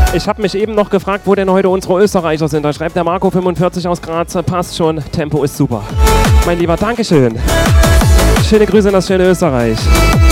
Ich habe mich eben noch gefragt, wo denn heute unsere Österreicher sind. Da schreibt der Marco 45 aus Graz, passt schon, Tempo ist super. Mein Lieber, Dankeschön. Schöne Grüße in das schöne Österreich.